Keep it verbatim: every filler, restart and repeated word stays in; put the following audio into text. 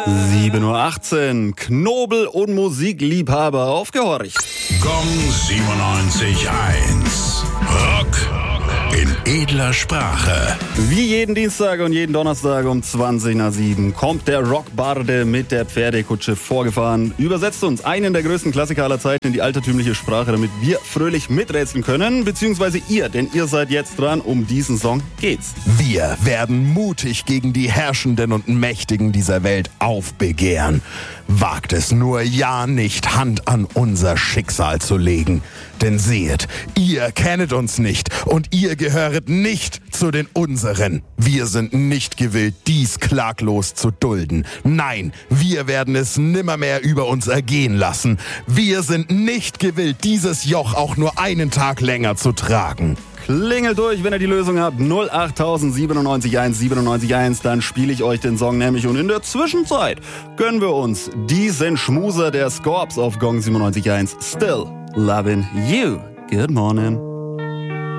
sieben Uhr achtzehn, Knobel- und Musikliebhaber aufgehorcht. Gong siebenundneunzig Komma eins. Rock in edler Sprache. Wie jeden Dienstag und jeden Donnerstag um zwanzig nach sieben kommt der Rockbarde mit der Pferdekutsche vorgefahren, übersetzt uns einen der größten Klassiker aller Zeiten in die altertümliche Sprache, damit wir fröhlich miträtseln können, beziehungsweise ihr, denn ihr seid jetzt dran, um diesen Song geht's. Wir werden mutig gegen die Herrschenden und Mächtigen dieser Welt aufbegehren. Wagt es nur ja nicht, Hand an unser Schicksal zu legen. Denn sehet, ihr kennet uns nicht und ihr gehöret nicht zu den Unseren. Wir sind nicht gewillt, dies klaglos zu dulden. Nein, wir werden es nimmermehr über uns ergehen lassen. Wir sind nicht gewillt, dieses Joch auch nur einen Tag länger zu tragen. Klingelt durch, wenn ihr die Lösung habt. null acht siebenundneunzig eins siebenundneunzig eins, dann spiele ich euch den Song nämlich. Und in der Zwischenzeit gönnen wir uns diesen Schmuser der Scorps auf Gong siebenundneunzig Komma eins. Still Lovin' You. Good morning.